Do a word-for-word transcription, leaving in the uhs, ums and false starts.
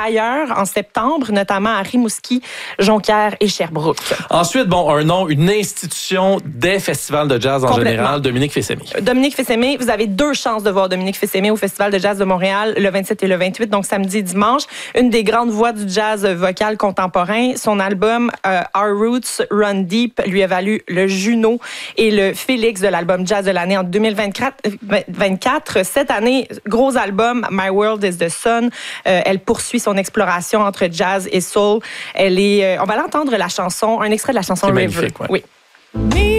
ailleurs en septembre, notamment à Rimouski, Jonquière et Sherbrooke. Ensuite, bon, un nom, une institution des festivals de jazz en général, Dominique Fils-Aimé. Dominique Fils-Aimé, vous avez deux chances de voir Dominique Fils-Aimé au Festival de jazz de Montréal le vingt-sept et le vingt-huit, donc samedi et dimanche. Une des grandes voix du jazz vocal contemporain. Son album euh, Our Roots Run Deep lui a valu le Juno et le Félix de l'album jazz de l'année en deux mille vingt-quatre. Cette année, gros album, My World is the Sun. Euh, elle poursuit son exploration entre jazz et soul. Elle est, euh, on va l'entendre la chanson, un extrait de la chanson C'est River. magnifique, ouais. Oui.